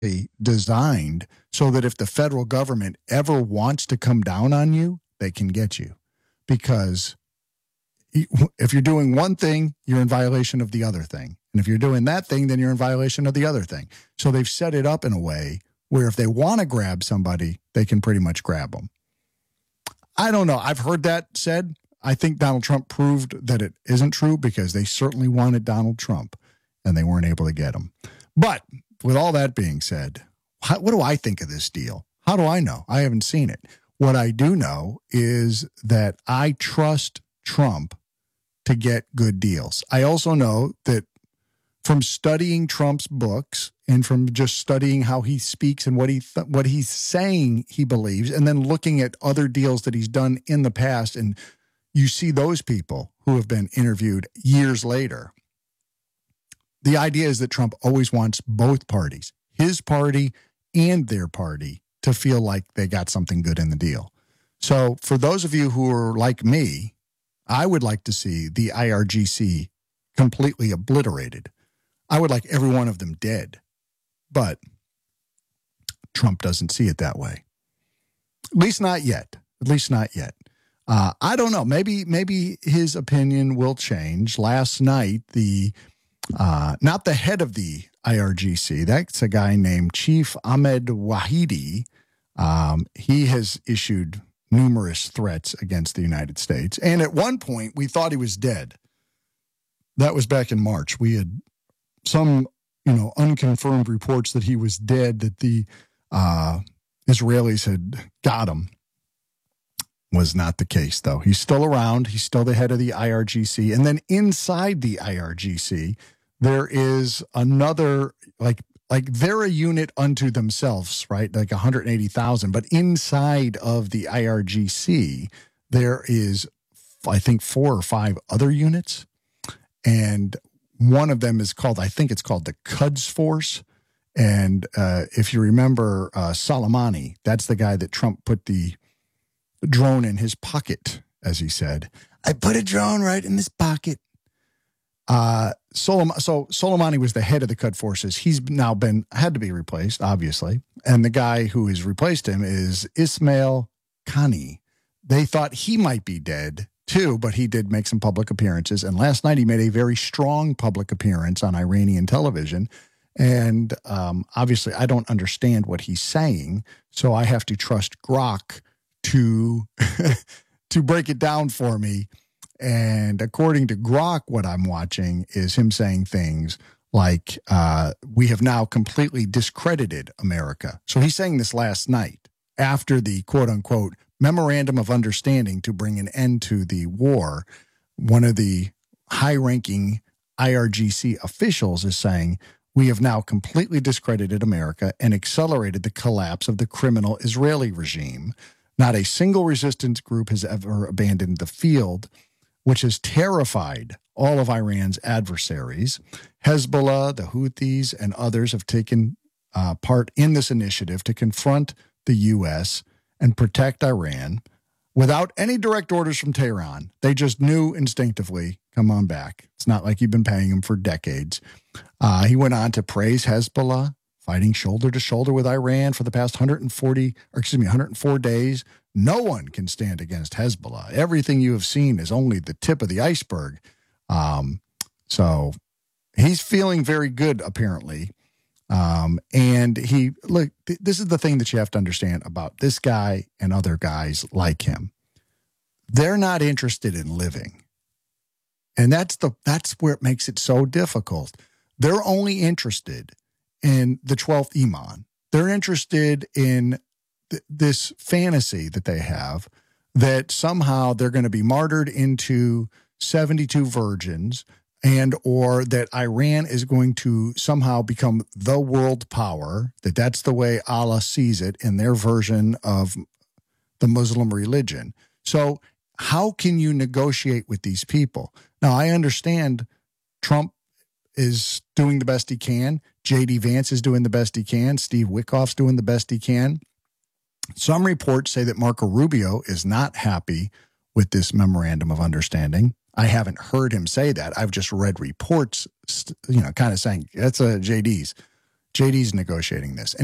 designed so that if the federal government ever wants to come down on you, they can get you. Because if you're doing one thing, you're in violation of the other thing. And if you're doing that thing, then you're in violation of the other thing. So they've set it up in a way where if they want to grab somebody, they can pretty much grab them. I don't know. I've heard that said. I think Donald Trump proved that it isn't true because they certainly wanted Donald Trump and they weren't able to get him. But with all that being said, what do I think of this deal? How do I know? I haven't seen it. What I do know is that I trust Trump to get good deals. I also know that from studying Trump's books and from just studying how he speaks and what he's saying he believes, and then looking at other deals that he's done in the past, and you see those people who have been interviewed years later. The idea is that Trump always wants both parties, his party and their party, to feel like they got something good in the deal. So for those of you who are like me, I would like to see the IRGC completely obliterated. I would like every one of them dead. But Trump doesn't see it that way. At least not yet. I don't know. Maybe his opinion will change. Last night, not the head of the IRGC, that's a guy named Chief Ahmed Wahidi. He has issued numerous threats against the United States. And at one point, we thought he was dead. That was back in March. We had some, unconfirmed reports that he was dead, that the Israelis had got him. Was not the case, though. He's still around. He's still the head of the IRGC. And then inside the IRGC, there is another, like they're a unit unto themselves, right? Like 180,000. But inside of the IRGC, there is, I think, 4 or 5 other units. And one of them is called, I think it's called the Quds Force. And if you remember Soleimani, that's the guy that Trump put the drone in his pocket, as he said. I put a drone right in his pocket. Soleimani was the head of the Quds Forces. He's now had to be replaced, obviously. And the guy who has replaced him is Ismail Qani. They thought he might be dead too, but he did make some public appearances. And last night he made a very strong public appearance on Iranian television. And obviously I don't understand what he's saying, so I have to trust Grok to break it down for me. And according to Grok, what I'm watching is him saying things like, we have now completely discredited America. So he's saying this last night after the quote unquote memorandum of understanding to bring an end to the war. One of the high-ranking IRGC officials is saying, we have now completely discredited America and accelerated the collapse of the criminal Israeli regime. Not a single resistance group has ever abandoned the field, which has terrified all of Iran's adversaries. Hezbollah, the Houthis, and others have taken part in this initiative to confront the U.S. and protect Iran without any direct orders from Tehran. They just knew instinctively, come on back. It's not like you've been paying them for decades. He went on to praise Hezbollah, fighting shoulder to shoulder with Iran for the past 104 days. No one can stand against Hezbollah. Everything you have seen is only the tip of the iceberg. So he's feeling very good, apparently. And this is the thing that you have to understand about this guy and other guys like him. They're not interested in living. And that's where it makes it so difficult. They're only interested in the 12th Imam. They're interested in this fantasy that they have that somehow they're going to be martyred into 72 virgins, and or that Iran is going to somehow become the world power, that's the way Allah sees it in their version of the Muslim religion. So how can you negotiate with these people? Now, I understand Trump is doing the best he can. J.D. Vance is doing the best he can. Steve Witkoff's doing the best he can. Some reports say that Marco Rubio is not happy with this memorandum of understanding. I haven't heard him say that. I've just read reports, kind of saying that's JD's. JD's negotiating this.